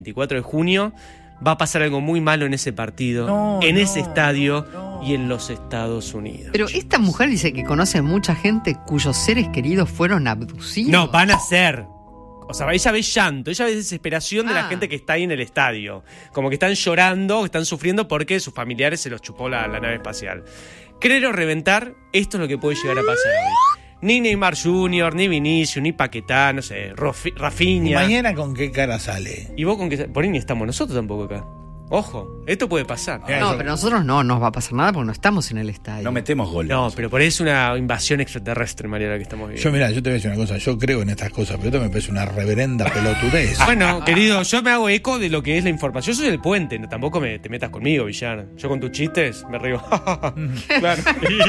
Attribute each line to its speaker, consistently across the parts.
Speaker 1: 24 de junio va a pasar algo muy malo en ese partido, ese estadio y en los Estados Unidos.
Speaker 2: Pero esta mujer dice que conoce mucha gente cuyos seres queridos fueron abducidos.
Speaker 1: No, van a ser. O sea, ella ve llanto, ella ve desesperación de la gente que está ahí en el estadio. Como que están llorando, están sufriendo porque sus familiares se los chupó la nave espacial. Creer o reventar, esto es lo que puede llegar a pasar hoy. Ni Neymar Jr., ni Vinicius, ni Paquetá, no sé, Rafinha.
Speaker 3: ¿Y mañana con qué cara sale?
Speaker 1: ¿Y vos con qué? Por ahí ni estamos nosotros tampoco acá. Ojo, esto puede pasar.
Speaker 2: No, pero nosotros no nos va a pasar nada porque no estamos en el estadio.
Speaker 4: No metemos goles.
Speaker 1: No, pero por ahí es una invasión extraterrestre, María, la que estamos viviendo.
Speaker 3: Yo te voy a decir una cosa, yo creo en estas cosas, pero esto me parece una reverenda pelotudez.
Speaker 1: Bueno, querido, yo me hago eco de lo que es la información. Yo soy el puente, no, tampoco te metas conmigo, Villar. Yo con tus chistes me río. Claro.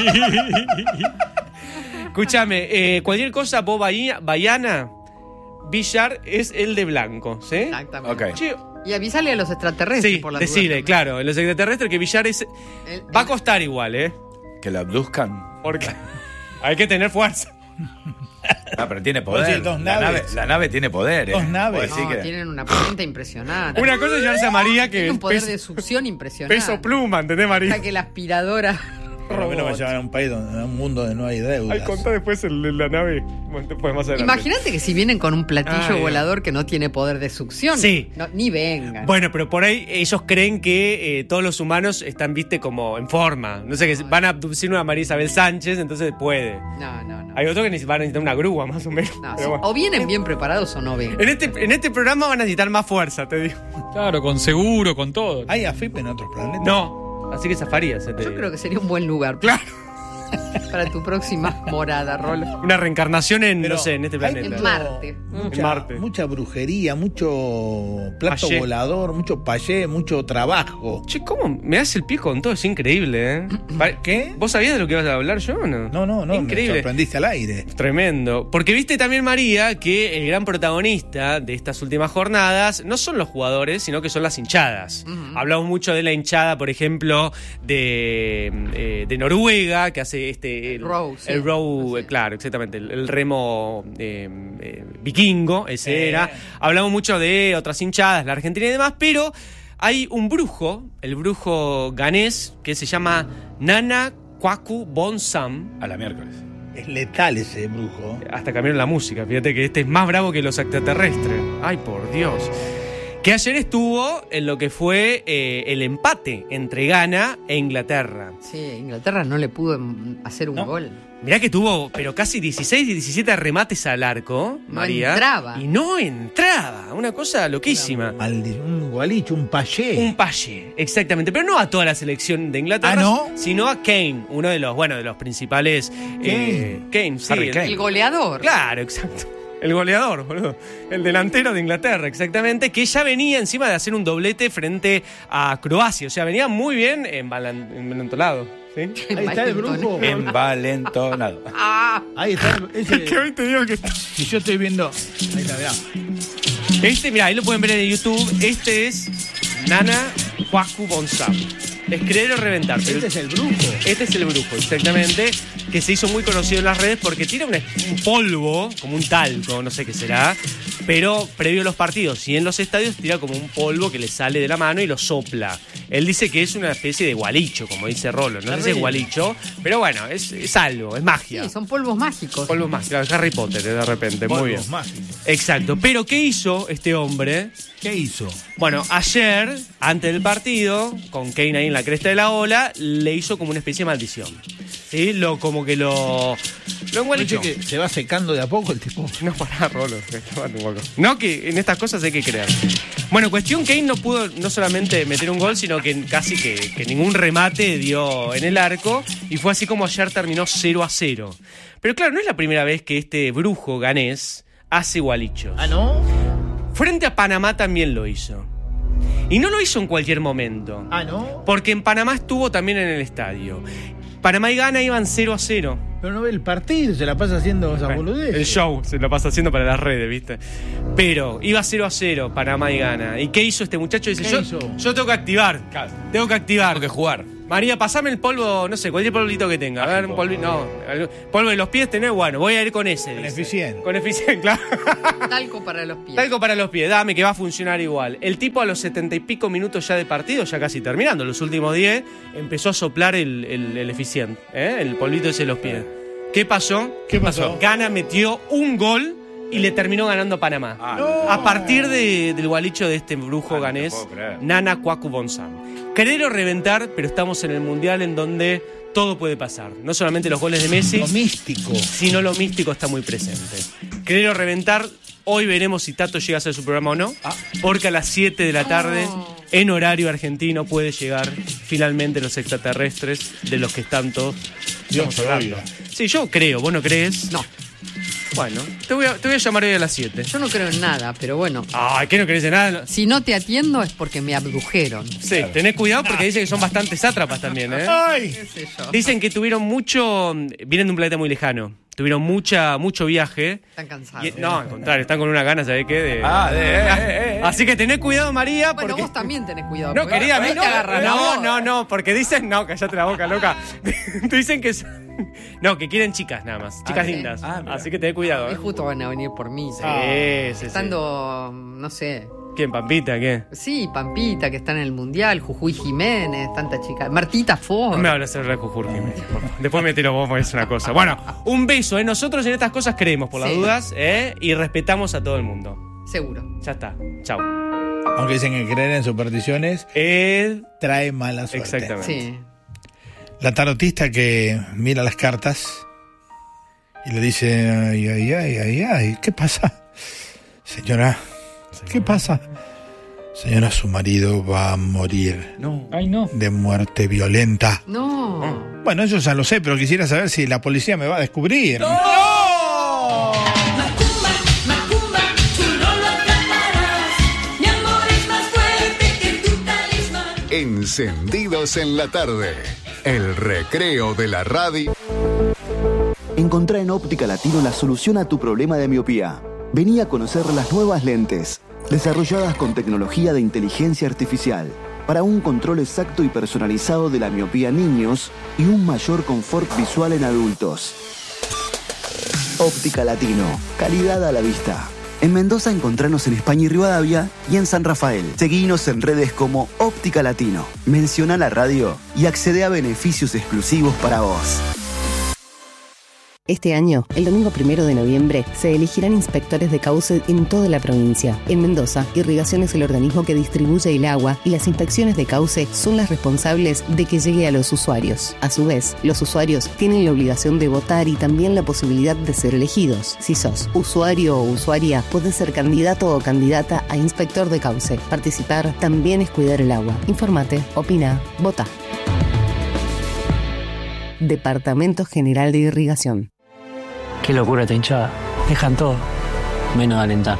Speaker 1: Escúchame, cualquier cosa, vos, Baiana, Villar es el de blanco, ¿sí?
Speaker 2: Exactamente.
Speaker 4: Ok.
Speaker 1: Che,
Speaker 2: Y avisale a los extraterrestres
Speaker 1: sí,
Speaker 2: por la
Speaker 1: decile, claro, en los extraterrestres que Villar es... Va a costar igual, ¿eh?
Speaker 4: Que lo abduzcan.
Speaker 1: Porque hay que tener fuerza.
Speaker 4: Ah, pero tiene poder.
Speaker 3: Sí, dos naves.
Speaker 4: La nave tiene poder.
Speaker 3: Dos naves.
Speaker 4: Pues sí
Speaker 2: No,
Speaker 4: que-
Speaker 2: tienen una potente impresionante.
Speaker 1: Una cosa es llevarse a María que
Speaker 2: Tiene un poder
Speaker 1: es
Speaker 2: de succión impresionante.
Speaker 1: peso pluma, ¿entendés, María?
Speaker 2: Hasta que la aspiradora...
Speaker 3: Por lo menos me llevan a un país, a un mundo donde no hay deudas.
Speaker 1: Ay, contá después la nave. Bueno, después más adelante.
Speaker 2: Imagínate que si vienen con un platillo
Speaker 1: Ay,
Speaker 2: volador que no tiene poder de succión,
Speaker 1: Sí.
Speaker 2: no, ni vengan.
Speaker 1: Bueno, pero por ahí ellos creen que todos los humanos están, viste, como en forma. No sé, que van a abducir a María Isabel Sánchez, entonces puede.
Speaker 2: No.
Speaker 1: Hay otros que van a necesitar una grúa, más o menos.
Speaker 2: No,
Speaker 1: Pero
Speaker 2: sí.
Speaker 1: bueno.
Speaker 2: O vienen bien preparados o no vengan.
Speaker 1: En este programa van a necesitar más fuerza, te digo.
Speaker 5: Claro, con seguro, con todo.
Speaker 3: ¿Hay AFIP en otros planetas?
Speaker 1: No, así que zafarías.
Speaker 2: Yo creo que sería un buen lugar
Speaker 1: Claro.
Speaker 2: para tu próxima morada, Rolo.
Speaker 1: Una reencarnación en,
Speaker 3: Pero
Speaker 1: no sé, en este
Speaker 3: hay
Speaker 1: planeta.
Speaker 2: En Marte.
Speaker 1: En Marte.
Speaker 3: Mucha brujería, mucho plato
Speaker 1: Payé.
Speaker 3: volador, mucho payé, mucho trabajo.
Speaker 1: Che, ¿cómo me das el pie con todo? Es increíble, ¿eh?
Speaker 3: ¿Qué?
Speaker 1: ¿Vos sabías de lo que ibas a hablar yo o no?
Speaker 3: No, me
Speaker 1: Increíble.
Speaker 3: sorprendiste al aire.
Speaker 1: Tremendo. Porque viste también, María, que el gran protagonista de estas últimas jornadas no son los jugadores, sino que son las hinchadas. Hablamos mucho de la hinchada, por ejemplo, de Noruega, que hace el
Speaker 2: row, sí.
Speaker 1: el row,
Speaker 2: Sí.
Speaker 1: claro, exactamente, el remo vikingo, ese era. Hablamos mucho de otras hinchadas, la Argentina y demás, pero hay un brujo, el brujo ganés, que se llama Nana Kwaku Bonsam.
Speaker 4: A la miércoles.
Speaker 3: Es letal ese brujo.
Speaker 1: Hasta cambiaron la música. Fíjate que este es más bravo que los extraterrestres. Ay, por Dios. Que ayer estuvo en lo que fue el empate entre Ghana e Inglaterra.
Speaker 2: Sí, Inglaterra no le pudo hacer un gol.
Speaker 1: Mirá que tuvo, pero casi 16 y 17 remates al arco,
Speaker 2: No
Speaker 1: María.
Speaker 2: entraba.
Speaker 1: Y no entraba. Una cosa loquísima.
Speaker 3: Un gualicho, un payé.
Speaker 1: Un payé, exactamente. Pero no a toda la selección de Inglaterra,
Speaker 3: ¿no?
Speaker 1: sino a Kane, uno de los principales. Kane, sí.
Speaker 4: Harry Kane.
Speaker 2: El goleador.
Speaker 1: Claro, exacto. El goleador, boludo. El delantero de Inglaterra, exactamente. Que ya venía encima de hacer un doblete frente a Croacia. O sea, venía muy bien envalentolado. ¿Sí?
Speaker 3: Ahí está el brujo.
Speaker 4: Envalentonado.
Speaker 3: Ahí está ese.
Speaker 1: Que hoy te digo que...
Speaker 3: Si yo estoy viendo. Ahí está, mirá.
Speaker 1: Mirá, ahí lo pueden ver en YouTube. Este es Nana Kwaku Bonsam. Es creer o reventar. Pero
Speaker 3: Este es el brujo.
Speaker 1: este es el brujo, exactamente. Que se hizo muy conocido en las redes porque tira un polvo, como un talco, no sé qué será. Pero previo a los partidos y en los estadios tira como un polvo que le sale de la mano y lo sopla. Él dice que es una especie de gualicho, como dice Rolo. No sé si es gualicho, pero bueno, es algo, es magia.
Speaker 2: Sí, son polvos mágicos.
Speaker 1: Polvos mágicos, Harry Potter, de repente, muy bien.
Speaker 3: Polvos mágicos.
Speaker 1: Exacto, pero ¿qué hizo este hombre?
Speaker 3: ¿Qué hizo?
Speaker 1: Bueno, ayer, antes del partido, con Kane ahí en la cresta de la ola, le hizo como una especie de maldición. ¿Sí? Como que lo engualichó.
Speaker 3: ¿No dice que se va secando de a poco el tipo?
Speaker 1: No, pará, Rolo. No, que en estas cosas hay que creer. Bueno, cuestión, Kane no pudo no solamente meter un gol, sino que casi que ningún remate dio en el arco. Y fue así como ayer terminó 0-0. Pero claro, no es la primera vez que este brujo ganés hace gualichos.
Speaker 3: ¿Ah, no?
Speaker 1: Frente a Panamá también lo hizo. Y no lo hizo en cualquier momento.
Speaker 3: ¿Ah, no?
Speaker 1: Porque en Panamá estuvo también en el estadio. Panamá y Ghana iban 0-0.
Speaker 3: Pero no ve el partido, se la pasa haciendo esas boludeces.
Speaker 1: El show se lo pasa haciendo para las redes, ¿viste? Pero iba 0-0 Panamá y Ghana. ¿Y qué hizo este muchacho? Dice,
Speaker 3: ¿Qué
Speaker 1: yo
Speaker 3: hizo?
Speaker 1: tengo que activar. Tengo que activar.
Speaker 4: Tengo que jugar.
Speaker 1: María, pasame el polvo, no sé, cualquier polvito que tenga. A ver, un polvito, no. Polvo de los pies tenés, bueno, voy a ir con ese.
Speaker 3: Con
Speaker 1: dice.
Speaker 3: eficiente.
Speaker 1: Con eficiente, claro.
Speaker 2: Talco para los pies.
Speaker 1: Talco para los pies, dame que va a funcionar igual. El tipo a los 70 y pico minutos ya de partido, ya casi terminando, los últimos 10, empezó a soplar el eficiente, el polvito ese de los pies. ¿Qué pasó?
Speaker 3: ¿Qué pasó?
Speaker 1: Ghana metió un gol y le terminó ganando a Panamá. A partir del gualicho de este brujo
Speaker 4: no te
Speaker 1: ganés,
Speaker 4: puedo creer.
Speaker 1: Nana Kwaku Bonsam. Querer o reventar, pero estamos en el Mundial en donde todo puede pasar. No solamente los goles de Messi,
Speaker 3: Lo místico.
Speaker 1: sino lo místico está muy presente. Querer o reventar, hoy veremos si Tato llega a hacer su programa o no, porque a las 7 de la tarde, en horario argentino, puede llegar finalmente los extraterrestres de los que tanto
Speaker 3: Dios
Speaker 1: estamos hablando.
Speaker 3: oiga.
Speaker 1: Sí, yo creo, ¿vos no crees?
Speaker 2: No,
Speaker 1: Bueno, te voy a llamar hoy a las 7.
Speaker 2: yo no creo en nada, pero bueno.
Speaker 1: Ay, ¿qué no crees en nada?
Speaker 2: Si no te atiendo es porque me abdujeron.
Speaker 1: Sí, tenés cuidado porque dicen que son bastante sátrapas también, ¿eh?
Speaker 3: ¡Ay!
Speaker 2: ¿Qué sé yo?
Speaker 1: Dicen que tuvieron mucho... Vienen de un planeta muy lejano. Tuvieron mucho viaje.
Speaker 2: Están cansados.
Speaker 1: No, al contrario, están con una gana, ¿sabés qué?
Speaker 4: Ah,
Speaker 1: Así que tenés cuidado, María,
Speaker 2: Bueno,
Speaker 1: porque...
Speaker 2: vos también tenés cuidado.
Speaker 1: No,
Speaker 2: porque
Speaker 1: querida, a mí
Speaker 2: ahí
Speaker 1: no.
Speaker 2: te agarran a vos.
Speaker 1: No, porque dicen... No, callate la boca, loca. Dicen que... No, que quieren chicas nada más. Chicas
Speaker 2: sí.
Speaker 1: lindas.
Speaker 4: Mira.
Speaker 1: Así que tenés cuidado,
Speaker 2: Y
Speaker 1: ¿eh?
Speaker 2: justo van a venir por mí.
Speaker 1: Sí.
Speaker 2: Estando, no sé.
Speaker 1: ¿Quién, Pampita, qué?
Speaker 2: Sí, Pampita, que está en el Mundial, Jujuy Jiménez, tanta chica. Martita Ford.
Speaker 1: No me hablas de Jujur Jiménez, por favor. Después me tiro vos porque es una cosa. Bueno, un beso, ¿eh? Nosotros en estas cosas creemos, por las
Speaker 2: Sí.
Speaker 1: dudas, ¿eh? Y respetamos a todo el mundo.
Speaker 2: Seguro.
Speaker 1: Ya está. Chau.
Speaker 3: Aunque dicen que creer en supersticiones trae mala suerte.
Speaker 1: Exactamente.
Speaker 2: Sí.
Speaker 3: La tarotista que mira las cartas y le dice, ay, ¿qué pasa? Señora, ¿qué pasa? Señora, su marido va a morir
Speaker 4: No.
Speaker 5: Ay, no.
Speaker 3: de muerte violenta.
Speaker 2: No.
Speaker 3: Bueno, eso ya lo sé, pero quisiera saber si la policía me va a descubrir.
Speaker 6: Macumba, Macumba, tú no lo atraparás. Mi amor es más fuerte que tu talismán.
Speaker 7: Encendidos en la tarde. El recreo de la radio.
Speaker 8: Encontrá en Óptica Latino la solución a tu problema de miopía. Vení a conocer las nuevas lentes, desarrolladas con tecnología de inteligencia artificial, para un control exacto y personalizado de la miopía en niños y un mayor confort visual en adultos. Óptica Latino, calidad a la vista. En Mendoza encontranos en España y Rivadavia y en San Rafael. Seguinos en redes como Óptica Latino. Menciona la radio y accede a beneficios exclusivos para vos.
Speaker 9: Este año, el domingo 1 de noviembre, se elegirán inspectores de cauce en toda la provincia. En Mendoza, Irrigación es el organismo que distribuye el agua y las inspecciones de cauce son las responsables de que llegue a los usuarios. A su vez, los usuarios tienen la obligación de votar y también la posibilidad de ser elegidos. Si sos usuario o usuaria, podés ser candidato o candidata a inspector de cauce. Participar también es cuidar el agua. Infórmate, opina, vota. Departamento General de Irrigación.
Speaker 10: Qué locura esta hinchada. Dejan todo, menos alentar.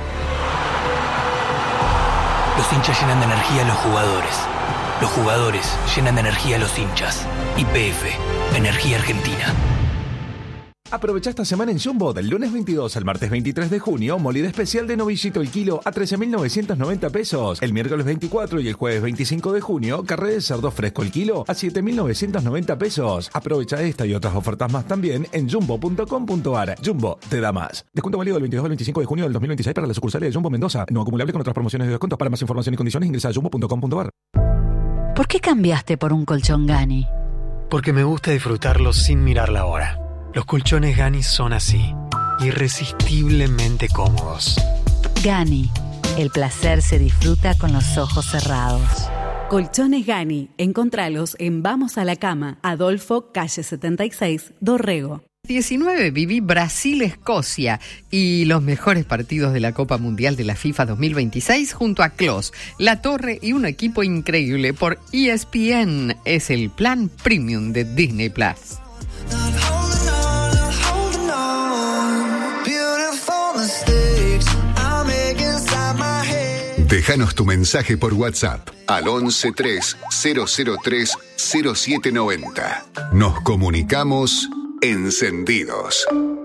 Speaker 11: Los hinchas llenan de energía a los jugadores. Los jugadores llenan de energía a los hinchas. YPF, Energía Argentina.
Speaker 12: Aprovecha esta semana en Jumbo, del lunes 22 al martes 23 de junio, molida especial de novillito el kilo a 13.990 pesos. El miércoles 24 y el jueves 25 de junio, carré de cerdo fresco el kilo a 7.990 pesos. Aprovecha esta y otras ofertas más también en jumbo.com.ar. Jumbo, te da más. Descuento válido del 22 al 25 de junio del 2026 para las sucursales de Jumbo Mendoza. No acumulable con otras promociones de descuentos. Para más información y condiciones ingresa a jumbo.com.ar.
Speaker 13: ¿Por qué cambiaste por un colchón Gani?
Speaker 14: Porque me gusta disfrutarlo sin mirar la hora. Los colchones Gani son así, irresistiblemente cómodos.
Speaker 13: Gani, el placer se disfruta con los ojos cerrados.
Speaker 15: Colchones Gani, encontralos en Vamos a la Cama, Adolfo, calle 76, Dorrego.
Speaker 2: 19 viví Brasil-Escocia y los mejores partidos de la Copa Mundial de la FIFA 2026 junto a Klos, La Torre y un equipo increíble por ESPN. Es el plan premium de Disney Plus.
Speaker 7: Déjanos tu mensaje por WhatsApp al 11 003 0790. Nos comunicamos encendidos.